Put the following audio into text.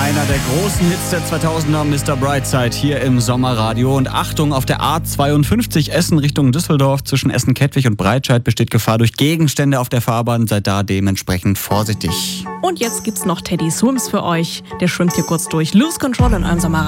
Einer der großen Hits der 2000er, Mr. Brightside, hier im Sommerradio. Und Achtung, auf der A52 Essen Richtung Düsseldorf zwischen Essen-Kettwig und Breitscheid besteht Gefahr durch Gegenstände auf der Fahrbahn. Seid da dementsprechend vorsichtig. Und jetzt gibt's noch Teddy Swims für euch. Der schwimmt hier kurz durch. Lose Control in eurem Sommerradio.